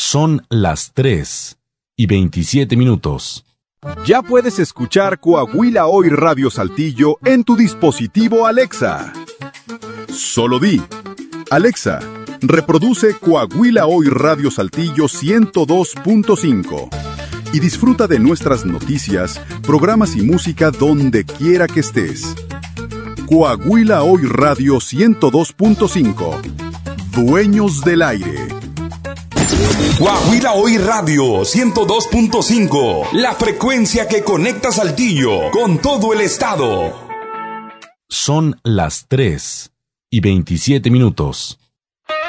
Son las 3:27. Ya puedes escuchar Coahuila Hoy Radio Saltillo en tu dispositivo Alexa. Solo di: Alexa, reproduce Coahuila Hoy Radio Saltillo 102.5 y disfruta de nuestras noticias, programas y música donde quiera que estés. Coahuila Hoy Radio 102.5. Dueños del aire. Coahuila Hoy Radio 102.5. La frecuencia que conecta Saltillo con todo el estado. Son las 3:27.